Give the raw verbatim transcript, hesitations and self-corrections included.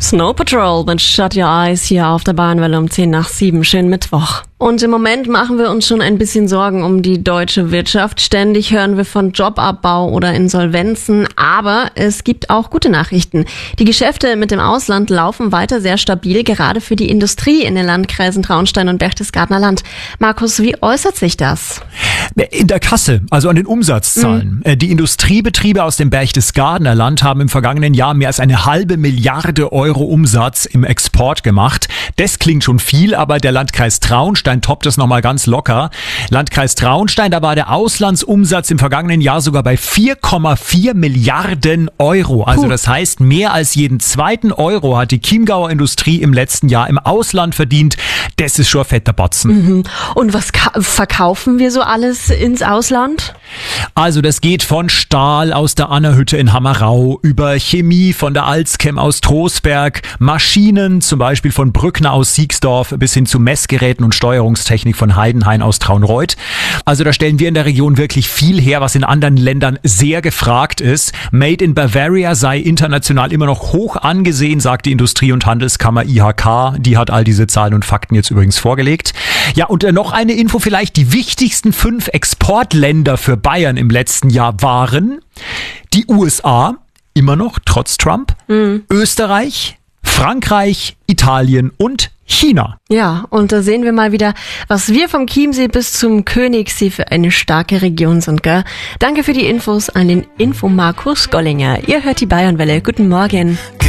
Snow Patrol mit Shut Your Eyes hier auf der Bayernwelle um zehn nach sieben. Schönen Mittwoch. Und im Moment machen wir uns schon ein bisschen Sorgen um die deutsche Wirtschaft. Ständig hören wir von Jobabbau oder Insolvenzen. Aber es gibt auch gute Nachrichten. Die Geschäfte mit dem Ausland laufen weiter sehr stabil, gerade für die Industrie in den Landkreisen Traunstein und Berchtesgadener Land. Markus, wie äußert sich das? In der Kasse, also an den Umsatzzahlen. Mhm. Die Industriebetriebe aus dem Berchtesgadener Land haben im vergangenen Jahr mehr als eine halbe Milliarde Euro Umsatz im Export gemacht. Das klingt schon viel, aber der Landkreis Traunstein toppt das nochmal ganz locker. Landkreis Traunstein, da war der Auslandsumsatz im vergangenen Jahr sogar bei vier Komma vier Milliarden Euro. Also Puh. Das heißt, mehr als jeden zweiten Euro hat die Chiemgauer Industrie im letzten Jahr im Ausland verdient. Das ist schon ein fetter Batzen. Mhm. Und was ka- verkaufen wir so alles ins Ausland? Also das geht von Stahl aus der Annerhütte in Hammerau über Chemie von der Alzchem aus Trostberg, Maschinen zum Beispiel von Brückner aus Siegsdorf bis hin zu Messgeräten und Steuerungstechnik von Heidenhain aus Traunreuth. Also da stellen wir in der Region wirklich viel her, was in anderen Ländern sehr gefragt ist. Made in Bavaria sei international immer noch hoch angesehen, sagt die Industrie- und Handelskammer I H K. Die hat all diese Zahlen und Fakten jetzt übrigens vorgelegt. Ja, und noch eine Info vielleicht. Die wichtigsten fünf Exportländer für Bayern im letzten Jahr waren die U S A, immer noch, trotz Trump, mhm. Österreich, Frankreich, Italien und China. Ja, und da sehen wir mal wieder, was wir vom Chiemsee bis zum Königssee für eine starke Region sind, gell? Danke für die Infos an den Info Markus Gollinger. Ihr hört die Bayernwelle. Guten Morgen.